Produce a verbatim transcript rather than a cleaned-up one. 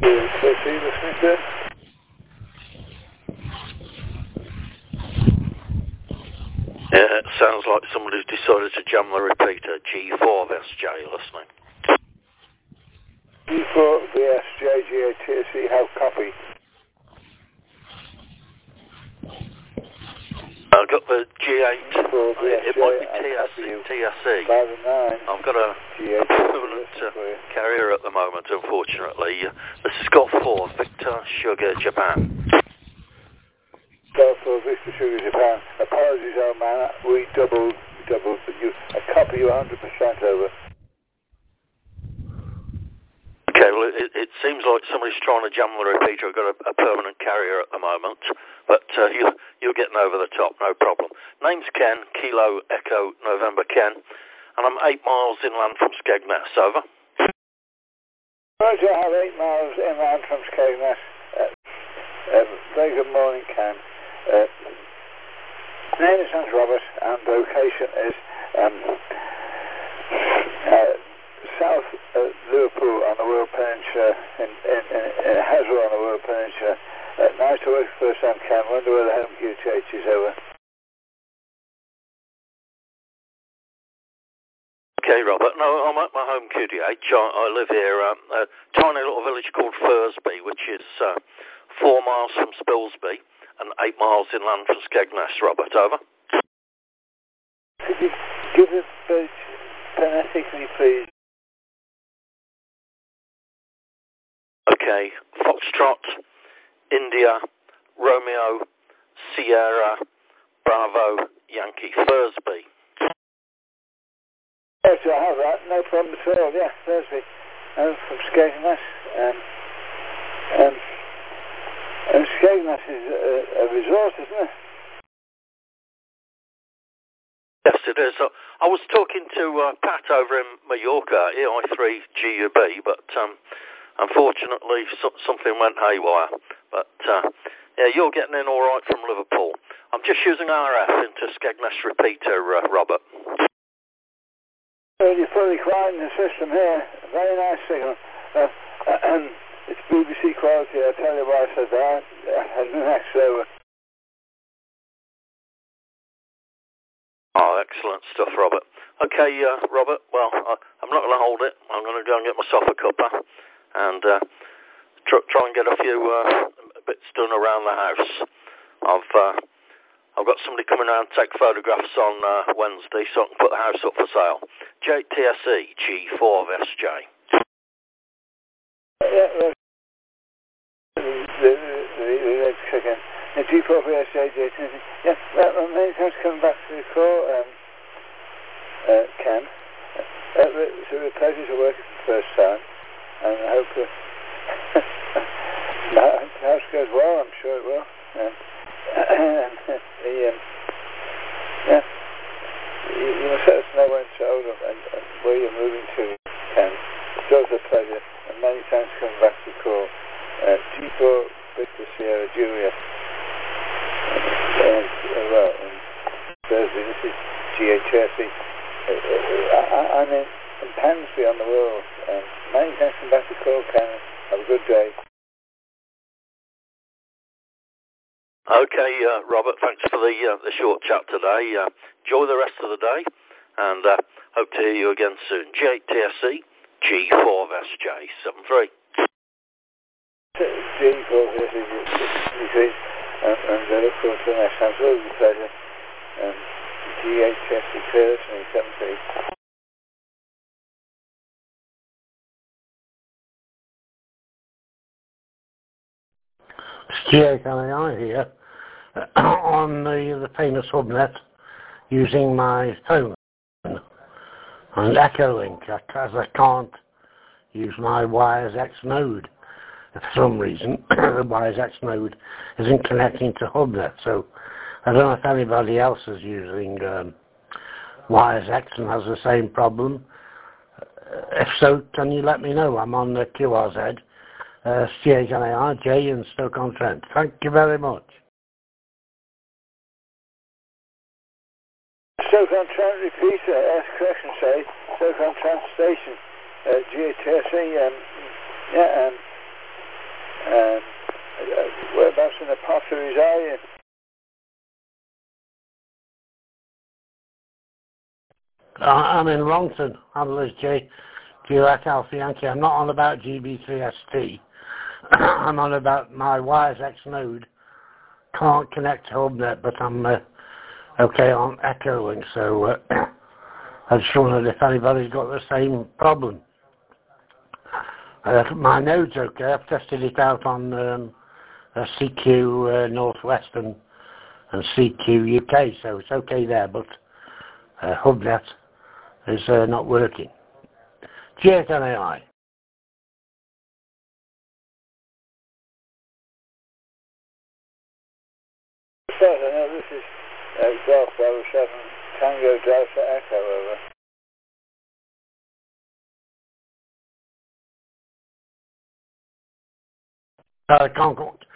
listening to? Yeah, it sounds like somebody's decided to jam the repeater. G four S J listening. G four V S J G A T S E, how copy? I've got the G eight. It, it might be T S E. T S E. I've got a, a permanent uh, carrier at the moment, unfortunately. Uh, this is Golf four, Victor Sugar, Japan. Golf four, Victor Sugar, Japan. Apologies, old man. We doubled, doubled, but you, I copy you one hundred percent over. Okay, well, it, it seems like somebody's trying to jam the repeater. I've got a, a permanent carrier at the moment, but uh, you, you're getting over the top, no problem. Name's Ken, Kilo Echo November Ken, and I'm eight miles inland from Skegness, over. Roger, I have eight miles inland from Skegness. Uh, uh, very good morning, Ken. Uh, name is Hans Robert, and the location is um, uh, South uh, Liverpool on the Wirral Peninsula, in, in, in, in Haswell on the Wirral Peninsula. Uh, nice to work for the first time, Ken. Wonder where the home Q T H is, over. Okay, Robert. No, I'm at my home Q T H. I, I live here, um, a tiny little village called Fursby, which is uh, four miles from Spilsby and eight miles inland from Skegness, Robert, over. Could you give it phonetically, please? Okay, Foxtrot, India, Romeo, Sierra, Bravo, Yankee, Fursby. Yes, I have that. No problem at all. Yeah, Thursday. I'm from Skegness. Um, um, and Skegness is a, a resort, isn't it? Yes, it is. So I was talking to uh, Pat over in Mallorca, E I three G U B, but um, unfortunately so something went haywire. But uh, yeah, you're getting in all right from Liverpool. I'm just using R F into Skegness repeater, uh, Robert. Well, you're fully quiet in the system here. Very nice signal. Uh, uh, um, it's B B C quality. I'll tell you why I said that. Uh, and the next over. Oh, excellent stuff, Robert. Okay, uh, Robert, well, I, I'm not going to hold it. I'm going to go and get myself a cuppa and uh, tr try and get a few uh, bits done around the house. I've uh, I've got somebody coming around to take photographs on uh, Wednesday so I can put the house up for sale. J T S E G four S J. Yeah, uh, the, the, the, the legs kicking. The G four S J, yeah, well, many thanks for coming back to the call, um, uh, Ken. Uh, it's a pleasure to work for the first time, and I hope that the house goes well. I'm sure it will. Um, and the, um, yeah, you, you must let us know when it's sold and, and where you're moving to, Ken. It's always a pleasure, and many thanks for coming back to the call. Uh, G four Victor Sierra Julia. And, uh, well, and Thursday, this is G H S E. Uh, uh, I'm in, in Pansby on the Wirral. Um, many thanks for coming back to the call, Ken. Have a good day. Okay, uh, Robert, thanks for the uh, the short chat today. Uh, enjoy the rest of the day, and uh, hope to hear you again soon. J T S E G four S J seven three. G four S J seven three, and, and I look forward to the next time. It's always a pleasure. Um, G H S E personally, seven three. G A K I here on the, the famous subnet using my phone and Echolink, as I can't use my Wires X node. For some reason, the Wires X node isn't connecting to HubNet, so I don't know if anybody else is using um, Wires X and has the same problem. If so, can you let me know? I'm on the Q R Z. Uh, C H N A R J in Stoke-on-Trent. Thank you very much. Stoke-on-Trent repeater, ask correction, say, Stoke-on-Trent station, uh, G H S E, um, yeah, um, Um, uh, whereabouts in the Potteries are you? Uh, I'm in Longton, Handlers J, Juliet Alpha Yankee. I'm not on about G B three S T. I'm on about my Wires X node. Can't connect to HubNet, but I'm uh, okay on Echolink, so uh, I just wondered if anybody's got the same problem. Uh, my node's okay. I've tested it out on um, uh, C Q uh, Northwest and, and C Q U K, so it's okay there, but uh, HubNet is uh, not working. G eight N A I. So, I know this is uh, Golf Bravo seven Tango Delta Echo, over. Uh, can't,